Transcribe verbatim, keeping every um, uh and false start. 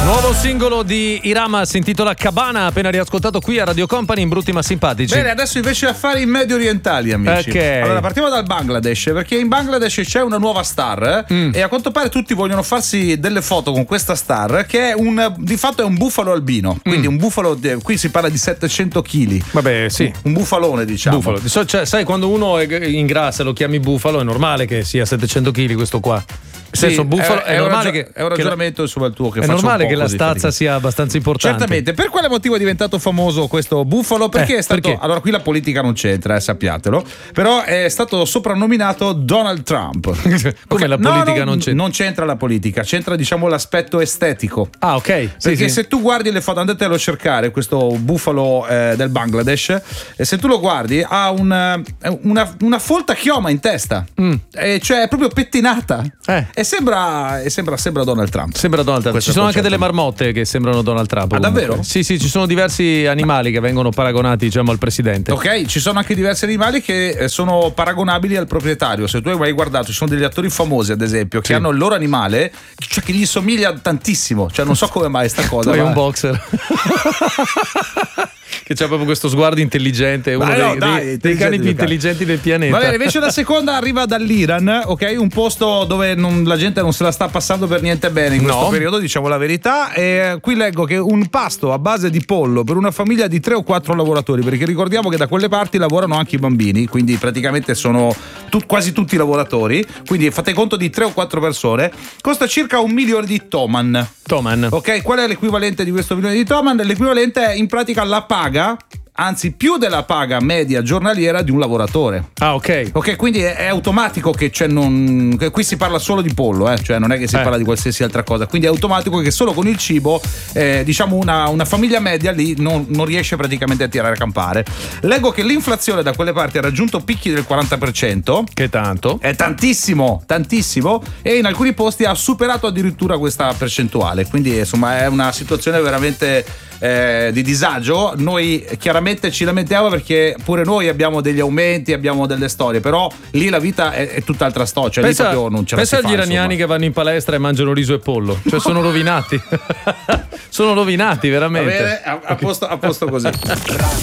Nuovo singolo di Irama si intitola Cabana, appena riascoltato qui a Radio Company in Brutti ma Simpatici. Bene, adesso invece affari medio orientali, amici. Ok. Allora partiamo dal Bangladesh, perché in Bangladesh c'è una nuova star eh, Mm. e a quanto pare tutti vogliono farsi delle foto con questa star, che è un, di fatto è un bufalo albino. Quindi un bufalo, di- qui si parla di settecento chili. Vabbè, sì. Un bufalone, diciamo. Bufalo. Di solito, cioè, sai, quando uno è ingrassa e lo chiami bufalo, è normale che sia settecento chili questo qua. Nel Sì, senso, bufalo, è, è un normale ragio- che è un ragionamento insomma il tuo che è faccio un normale po' che la così, stazza fatica. sia abbastanza importante. Certamente. Per quale motivo è diventato famoso questo bufalo? Perché Eh, è stato. perché? Allora, qui la politica non c'entra, eh, sappiatelo. Però è stato soprannominato Donald Trump. Come Ok, la no, politica no, non c'entra? Non c'entra la politica, c'entra diciamo l'aspetto estetico. Ah, ok. Sì, Perché sì. se tu guardi le foto, andatelo a cercare, questo bufalo eh, del Bangladesh, e se tu lo guardi ha un, eh, una, una folta chioma in testa, Mm. e cioè è proprio pettinata. Eh. E sembra, e sembra, sembra Donald Trump. Sembra Donald Trump. Questo Ci sono anche concetto. delle marmotte che sembrano Donald Trump. Ah, comunque. davvero? Sì, sì, ci sono diversi animali che vengono paragonati, diciamo, al presidente. Ok, ci sono anche diversi animali che eh, sono paragonabili al proprietario. Se tu hai mai guardato, ci sono degli attori famosi, ad esempio, che Sì. hanno il loro animale, cioè che gli somiglia tantissimo. Cioè, non so come mai sta cosa. Tu hai ma- un boxer. Che c'ha proprio questo sguardo intelligente, uno Ma dei, no, dai, dei- dei cani intelligente più del cane. intelligenti del pianeta. Va bene, invece la seconda arriva dall'Iran, ok? Un posto dove non- la gente non se la sta passando per niente bene in questo No. periodo, diciamo la verità. E qui leggo che un pasto a base di pollo per una famiglia di tre o quattro lavoratori, perché ricordiamo che da quelle parti lavorano anche i bambini, quindi praticamente sono tut- quasi tutti lavoratori, quindi fate conto di tre o quattro persone, costa circa un milione di toman. Toman. Ok, qual è l'equivalente di questo milione di toman? L'equivalente è in pratica la paga, anzi più della paga media giornaliera di un lavoratore. Ah, ok. Ok, quindi è, è automatico che, c'è non, che qui si parla solo di pollo, eh? Cioè non è che si Eh. parla di qualsiasi altra cosa, quindi è automatico che solo con il cibo, eh, diciamo una, una famiglia media lì non, non riesce praticamente a tirare a campare. Leggo che l'inflazione da quelle parti ha raggiunto picchi del quaranta per cento. Che tanto? È tantissimo, tantissimo, e in alcuni posti ha superato addirittura questa percentuale, quindi insomma è una situazione veramente eh, di disagio. Noi chiaramente ci lamentiamo perché pure noi abbiamo degli aumenti, abbiamo delle storie, però lì la vita è, è tutt'altra storia, cioè Pensa, lì proprio non ce la si pensa fa, agli iraniani insomma. che vanno in palestra e mangiano riso e pollo, cioè sono rovinati. Sono rovinati Va veramente. bene, a, a posto, a posto così.